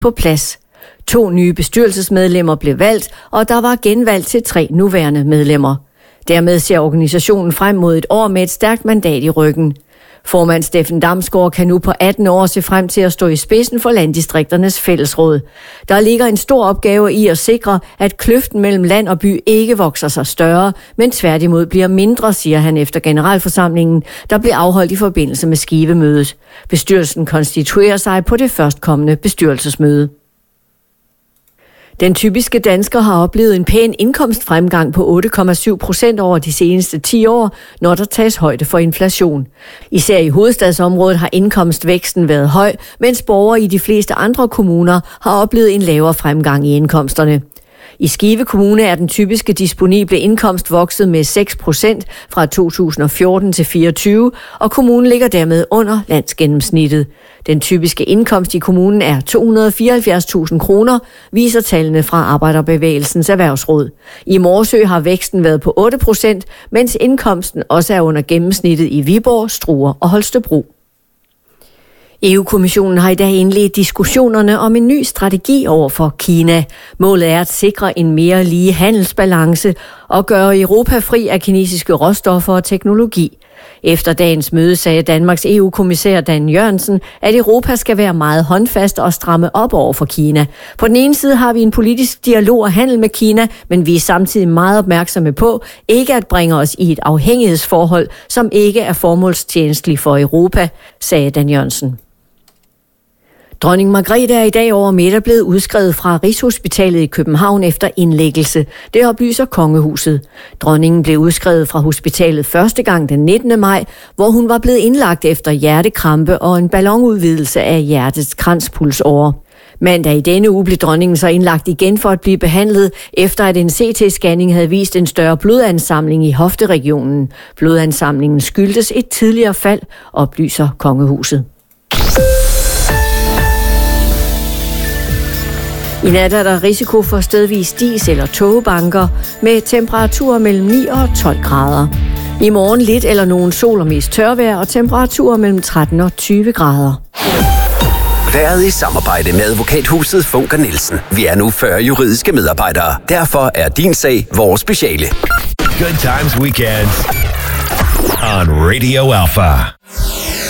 på plads. 2 nye bestyrelsesmedlemmer blev valgt, og der var genvalg til 3 nuværende medlemmer. Dermed ser organisationen frem mod et år med et stærkt mandat i ryggen. Formand Steffen Damsgaard kan nu på 18 år se frem til at stå i spidsen for Landdistrikternes Fællesråd. Der ligger en stor opgave i at sikre, at kløften mellem land og by ikke vokser sig større, men tværtimod bliver mindre, siger han efter generalforsamlingen, der blev afholdt i forbindelse med Skive-mødet. Bestyrelsen konstituerer sig på det førstkommende bestyrelsesmøde. Den typiske dansker har oplevet en pæn indkomstfremgang på 8,7% over de seneste 10 år, når der tages højde for inflation. Især i hovedstadsområdet har indkomstvæksten været høj, mens borgere i de fleste andre kommuner har oplevet en lavere fremgang i indkomsterne. I Skive Kommune er den typiske disponible indkomst vokset med 6% fra 2014 til 2024, og kommunen ligger dermed under landsgennemsnittet. Den typiske indkomst i kommunen er 274.000 kroner, viser tallene fra Arbejderbevægelsens Erhvervsråd. I Morsø har væksten været på 8%, mens indkomsten også er under gennemsnittet i Viborg, Struer og Holstebro. EU-kommissionen har i dag indledt diskussionerne om en ny strategi over for Kina. Målet er at sikre en mere lige handelsbalance og gøre Europa fri af kinesiske råstoffer og teknologi. Efter dagens møde sagde Danmarks EU-kommissær Dan Jørgensen, at Europa skal være meget håndfast og stramme op over for Kina. På den ene side har vi en politisk dialog og handel med Kina, men vi er samtidig meget opmærksomme på ikke at bringe os i et afhængighedsforhold, som ikke er formålstjenestligt for Europa, sagde Dan Jørgensen. Dronning Margrethe er i dag over middag blevet udskrevet fra Rigshospitalet i København efter indlæggelse. Det oplyser Kongehuset. Dronningen blev udskrevet fra hospitalet første gang den 19. maj, hvor hun var blevet indlagt efter hjertekrampe og en ballonudvidelse af hjertets kranspulsåre. Mandag i denne uge blev dronningen så indlagt igen for at blive behandlet, efter at en CT-scanning havde vist en større blodansamling i hofteregionen. Blodansamlingen skyldtes et tidligere fald, oplyser Kongehuset. I nat er der risiko for stedvis dis- eller tågebanker med temperaturer mellem 9 og 12 grader. I morgen lidt eller nogen sol og mest tørvejr og temperaturer mellem 13 og 20 grader. Været i samarbejde med advokathuset Funker Nielsen. Vi er nu 40 juridiske medarbejdere. Derfor er din sag vores speciale. Good times weekends on Radio Alpha.